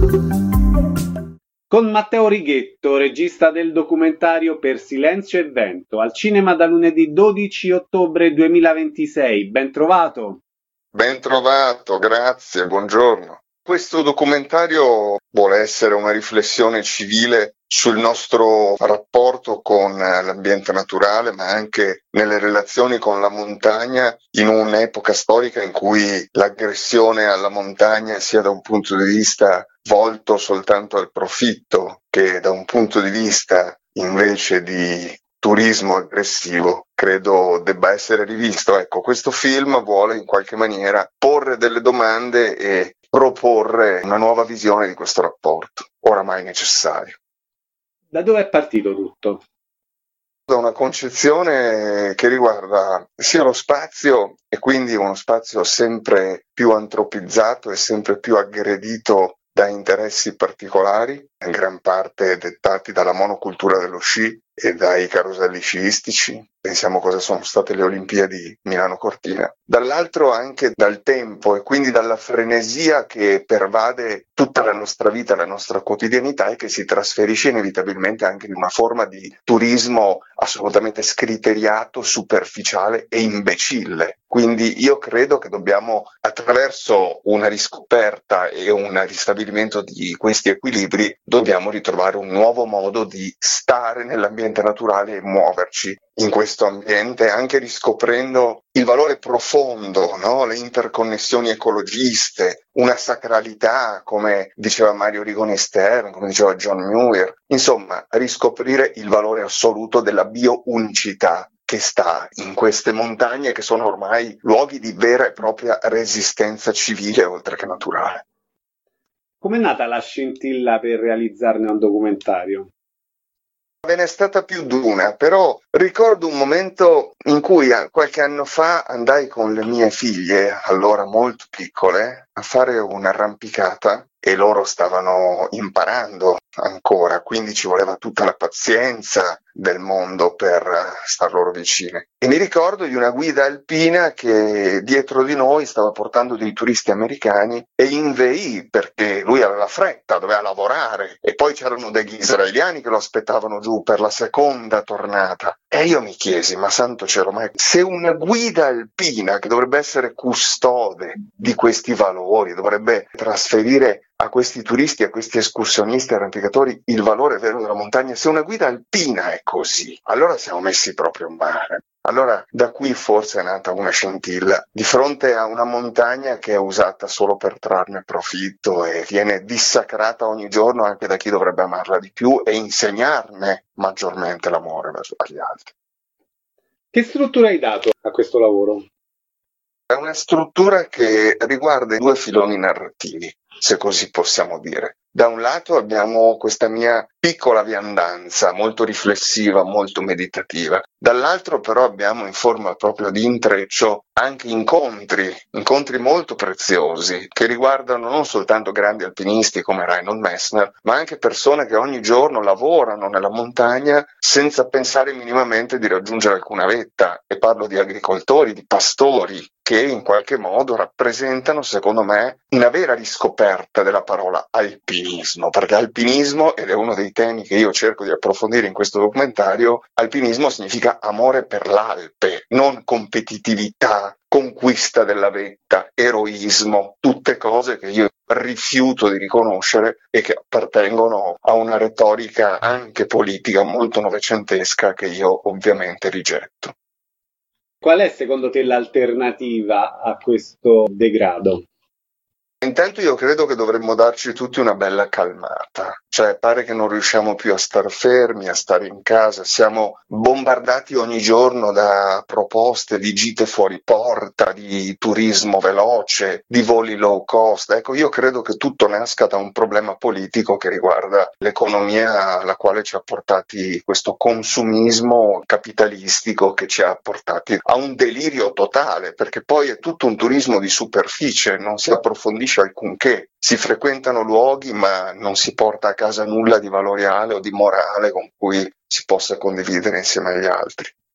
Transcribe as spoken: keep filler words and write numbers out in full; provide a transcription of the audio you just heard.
Con Matteo Righetto, regista del documentario Per Silenzio e Vento, al cinema da lunedì dodici ottobre duemilaventisei. Ben trovato! Ben trovato, grazie, buongiorno. Questo documentario vuole essere una riflessione civile sul nostro rapporto con l'ambiente naturale, ma anche nelle relazioni con la montagna in un'epoca storica in cui l'aggressione alla montagna, sia da un punto di vista volto soltanto al profitto che da un punto di vista invece di turismo aggressivo, credo debba essere rivisto. Ecco, questo film vuole in qualche maniera porre delle domande e proporre una nuova visione di questo rapporto, oramai necessario. Da dove è partito tutto? Da una concezione che riguarda sia lo spazio, e quindi uno spazio sempre più antropizzato e sempre più aggredito da interessi particolari, in gran parte dettati dalla monocultura dello sci e dai caroselli sciistici. Pensiamo cosa sono state le Olimpiadi Milano-Cortina. Dall'altro anche dal tempo e quindi dalla frenesia che pervade tutta la nostra vita, la nostra quotidianità, e che si trasferisce inevitabilmente anche in una forma di turismo assolutamente scriteriato, superficiale e imbecille. Quindi io credo che dobbiamo, attraverso una riscoperta e un ristabilimento di questi equilibri, dobbiamo ritrovare un nuovo modo di stare nell'ambiente naturale e muoverci in questo ambiente, anche riscoprendo il valore profondo, no? Le interconnessioni ecologiste, una sacralità, come diceva Mario Rigoni Stern, come diceva John Muir. Insomma, riscoprire il valore assoluto della bio-unicità che sta in queste montagne, che sono ormai luoghi di vera e propria resistenza civile oltre che naturale. Com'è nata la scintilla per realizzarne un documentario? Ve n'è stata più di una, però ricordo un momento in cui qualche anno fa andai con le mie figlie, allora molto piccole, a fare un'arrampicata e loro stavano imparando ancora, quindi ci voleva tutta la pazienza del mondo per star loro vicine. E mi ricordo di una guida alpina che dietro di noi stava portando dei turisti americani e inveì perché lui aveva fretta, doveva lavorare, e poi c'erano degli israeliani che lo aspettavano giù per la seconda tornata. E io mi chiesi, ma santo cielo, ma se una guida alpina che dovrebbe essere custode di questi valori, dovrebbe trasferire a questi turisti, a questi escursionisti, arrampicatori, il valore vero della montagna, se una guida alpina è così, allora siamo messi proprio male. Allora da qui forse è nata una scintilla, di fronte a una montagna che è usata solo per trarne profitto e viene dissacrata ogni giorno anche da chi dovrebbe amarla di più e insegnarne maggiormente l'amore verso gli altri. Che struttura hai dato a questo lavoro? È una struttura che riguarda i due filoni narrativi, se così possiamo dire. Da un lato abbiamo questa mia piccola viandanza, molto riflessiva, molto meditativa. Dall'altro però abbiamo in forma proprio di intreccio anche incontri, incontri molto preziosi, che riguardano non soltanto grandi alpinisti come Reinhold Messner, ma anche persone che ogni giorno lavorano nella montagna senza pensare minimamente di raggiungere alcuna vetta. E parlo di agricoltori, di pastori, che in qualche modo rappresentano, secondo me, una vera riscoperta della parola alpinismo, perché alpinismo, ed è uno dei temi che io cerco di approfondire in questo documentario, alpinismo significa amore per l'Alpe, non competitività, conquista della vetta, eroismo, tutte cose che io rifiuto di riconoscere e che appartengono a una retorica anche politica molto novecentesca che io ovviamente rigetto. Qual è secondo te l'alternativa a questo degrado? Intanto io credo che dovremmo darci tutti una bella calmata, cioè pare che non riusciamo più a star fermi, a stare in casa, siamo bombardati ogni giorno da proposte di gite fuori porta, di turismo veloce, di voli low cost. Ecco, io credo che tutto nasca da un problema politico che riguarda l'economia alla quale ci ha portati questo consumismo capitalistico, che ci ha portati a un delirio totale, perché poi è tutto un turismo di superficie, non si approfondisce alcunché, si frequentano luoghi ma non si porta a casa nulla di valoriale o di morale con cui si possa condividere insieme agli altri.